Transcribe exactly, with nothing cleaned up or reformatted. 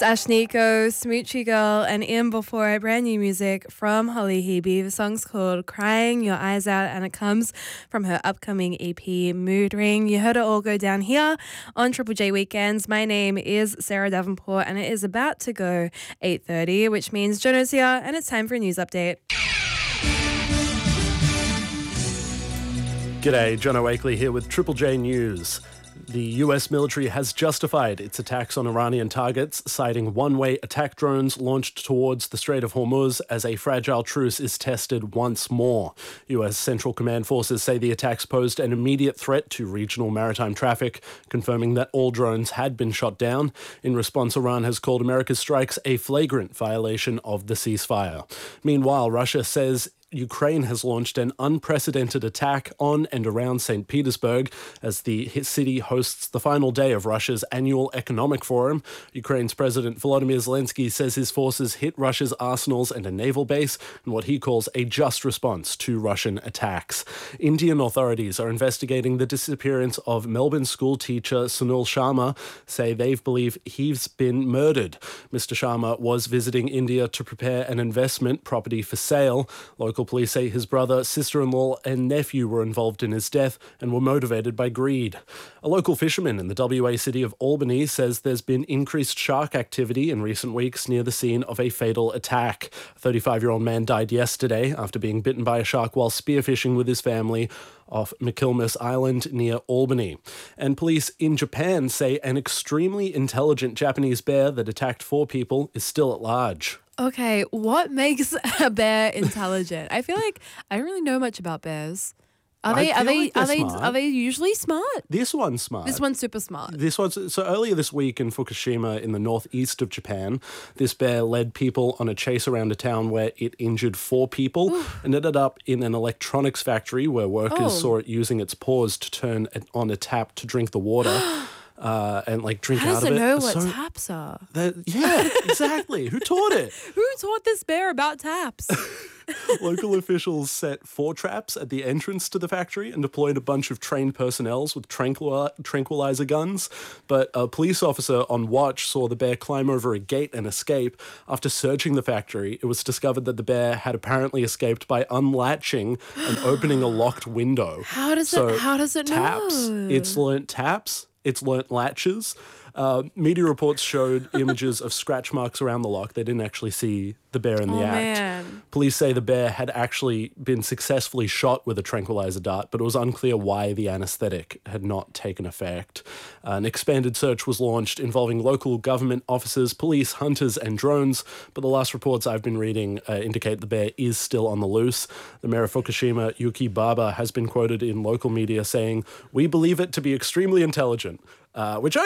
It's Ashniko, Smoochy Girl, and in before brand new music from Holly Hebe. The song's called Crying Your Eyes Out, and it comes from her upcoming E P, Mood Ring. You heard it all go down here on Triple J Weekends. My name is Sarah Davenport, and it is about to go eight thirty, which means Jono's here, and it's time for a news update. G'day, Jono Wakely here with Triple J News. The U S military has justified its attacks on Iranian targets, citing one-way attack drones launched towards the Strait of Hormuz as a fragile truce is tested once more. U S Central Command forces say the attacks posed an immediate threat to regional maritime traffic, confirming that all drones had been shot down. In response, Iran has called America's strikes a flagrant violation of the ceasefire. Meanwhile, Russia says Ukraine has launched an unprecedented attack on and around Saint Petersburg as the city hosts the final day of Russia's annual economic forum. Ukraine's President Volodymyr Zelensky says his forces hit Russia's arsenals and a naval base in what he calls a just response to Russian attacks. Indian authorities are investigating the disappearance of Melbourne school teacher Sunil Sharma, say they believe he's been murdered. Mister Sharma was visiting India to prepare an investment property for sale. Local police say his brother, sister-in-law and nephew were involved in his death and were motivated by greed. A local fisherman in the W A city of Albany says there's been increased shark activity in recent weeks near the scene of a fatal attack. A thirty-five-year-old man died yesterday after being bitten by a shark while spearfishing with his family off McKilmus Island near Albany. And police in Japan say an extremely intelligent Japanese bear that attacked four people is still at large. Okay, what makes a bear intelligent? I feel like I don't really know much about bears. Are they? Are they? Like are they? smart. Are they usually smart? This one's smart. This one's super smart. This one's so earlier this week in Fukushima, in the northeast of Japan, this bear led people on a chase around a town where it injured four people and ended up in an electronics factory where workers Oh. saw it using its paws to turn it on a tap to drink the water. Uh, and like drink How out does of it it. know what So taps are? that- yeah, exactly. Who taught it? Who taught this bear about taps? Local officials set four traps at the entrance to the factory and deployed a bunch of trained personnel with tranquil- tranquilizer guns. But a police officer on watch saw the bear climb over a gate and escape. After searching the factory, it was discovered that the bear had apparently escaped by unlatching and opening a locked window. How does So it? How does it taps, know? it's learnt taps, it's learnt latches. Uh, media reports showed images of scratch marks around the lock. They didn't actually see the bear in the Oh, act. man. Police say the bear had actually been successfully shot with a tranquilizer dart, but it was unclear why the anesthetic had not taken effect. Uh, an expanded search was launched involving local government officers, police, hunters, and drones, but the last reports I've been reading uh, indicate the bear is still on the loose. The mayor of Fukushima, Yuki Baba, has been quoted in local media saying, "We believe it to be extremely intelligent," uh, which I